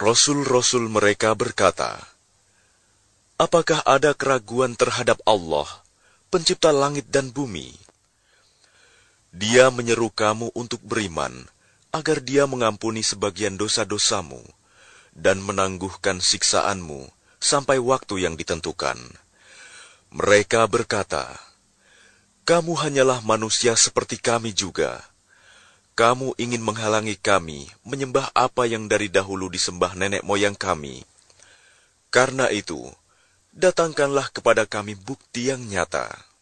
Rasul-rasul mereka berkata, "Apakah ada keraguan terhadap Allah, pencipta langit dan bumi? Dia menyeru kamu untuk beriman, agar Dia mengampuni sebagian dosa-dosamu dan menangguhkan siksaanmu sampai waktu yang ditentukan." Mereka berkata, "Kamu hanyalah manusia seperti kami juga. Kamu ingin menghalangi kami menyembah apa yang dari dahulu disembah nenek moyang kami. Karena itu, datangkanlah kepada kami bukti yang nyata."